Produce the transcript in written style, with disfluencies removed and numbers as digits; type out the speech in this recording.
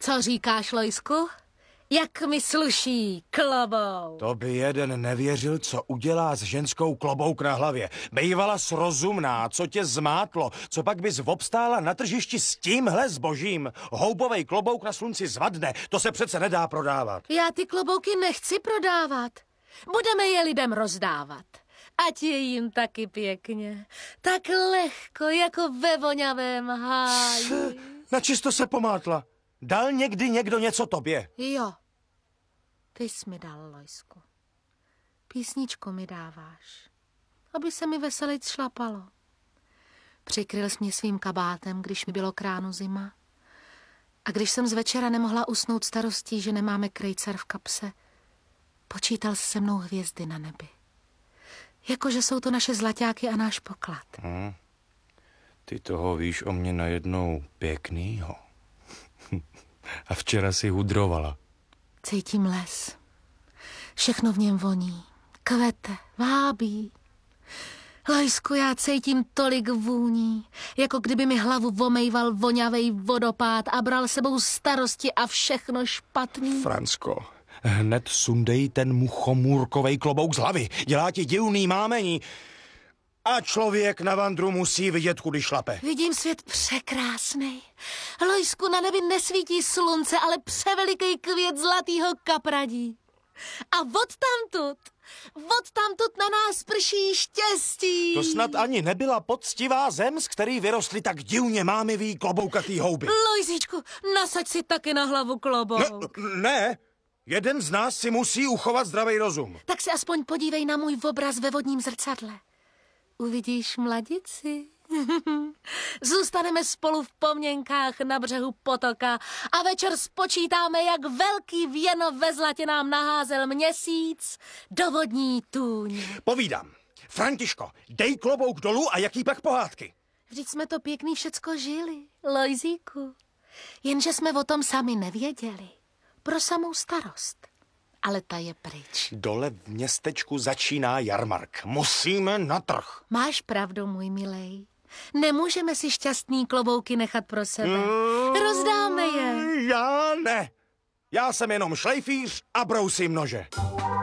Co říkáš, Lojsku? Jak mi sluší klobouk? To by jeden nevěřil, co udělá s ženskou klobouk na hlavě. Bejvala srozumná, co tě zmátlo, co pak bys obstála na tržišti s tímhle zbožím. Houbovej klobouk na slunci zvadne, to se přece nedá prodávat. Já ty klobouky nechci prodávat. Budeme je lidem rozdávat. Ať je jim taky pěkně. Tak lehko, jako ve vonavém háji. Načisto se pomátla. Dal někdy někdo něco tobě? Jo, ty jsi mi dal, Lojsku. Písničku mi dáváš, aby se mi veselic šlapalo. Přikryl jsi mě svým kabátem, když mi bylo k ránu zima. A když jsem z večera nemohla usnout starostí, že nemáme krejcar v kapse, počítal jsi se mnou hvězdy na nebi. Jakože jsou to naše zlaťáky a náš poklad. Ty toho víš o mě najednou pěknýho. A včera si hudrovala. Cítím les. Všechno v něm voní. Kvete, vábí. Lojsku, já cítím tolik vůní, jako kdyby mi hlavu omejval vonavej vodopád a bral sebou starosti a všechno špatný. Fransko, hned sundej ten muchomůrkovej klobouk z hlavy. Dělá ti divný mámení. A člověk na vandru musí vidět, kudy šlape. Vidím svět překrásnej. Lojsku, na nebi nesvítí slunce, ale převeliký květ zlatýho kapradí. A odtamtud na nás prší štěstí. To snad ani nebyla poctivá zem, z který vyrostly tak divně mámivý kloboukatý houby. Lojzíčku, nasaď si taky na hlavu klobouk. Ne, jeden z nás si musí uchovat zdravý rozum. Tak si aspoň podívej na můj obraz ve vodním zrcadle. Uvidíš mladici. Zůstaneme spolu v pomněnkách na břehu potoka a večer spočítáme, jak velký věno ve zlatě nám naházel měsíc do vodní tůně. Povídám. Františko, dej klobouk dolů a jaký pak pohádky? Vždyť jsme to pěkný všecko žili, Lojzíku. Jenže jsme o tom sami nevěděli. Pro samou starost. Ale ta je pryč. Dole v městečku začíná jarmark. Musíme na trh. Máš pravdu, můj milej. Nemůžeme si šťastný klobouky nechat pro sebe. Rozdáme je. Já ne. Já jsem jenom šlejfíř a brousím nože.